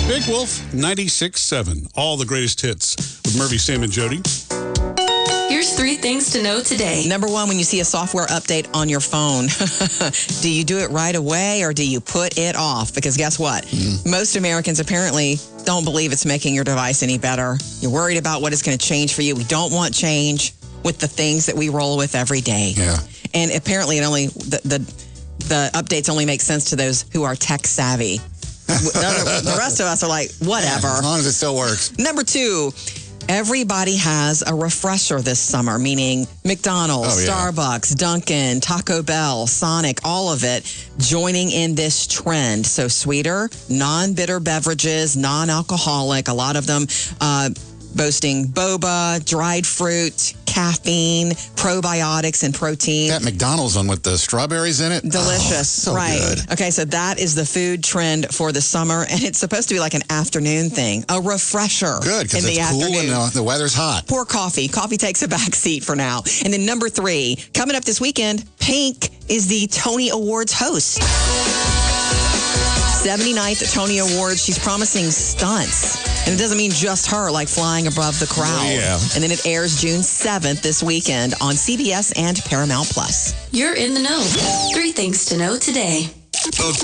Big Wolf 96.7. All the greatest hits with Murphy, Sam, and Jody. Here's 3 things to know today. Number 1, when you see a software update on your phone, do you do it right away or do you put it off? Because guess what? Most Americans apparently don't believe it's making your device any better. You're worried about what it's going to change for you. We don't want change with the things that we roll with every day. Yeah. And apparently the updates only make sense to those who are tech savvy. The rest of us are like, whatever. Yeah, as long as it still works. Number 2, everybody has a refresher this summer, meaning McDonald's, Starbucks, Dunkin', Taco Bell, Sonic, all of it joining in this trend. So sweeter, non-bitter beverages, non-alcoholic, a lot of them boasting boba, dried fruit, caffeine, probiotics, and protein. That McDonald's one with the strawberries in it. Delicious. So right. good. Okay, so that is the food trend for the summer, and it's supposed to be like an afternoon thing, a refresher. Good, because in it's the cool afternoon. and the weather's hot. Pour coffee. Coffee takes a back seat for now. And then number 3, coming up this weekend, Pink is the Tony Awards host. 79th Tony Awards. She's promising stunts. And it doesn't mean just her, like flying above the crowd. Yeah. And then it airs June 7th this weekend on CBS and Paramount+. You're in the know. 3 things to know today.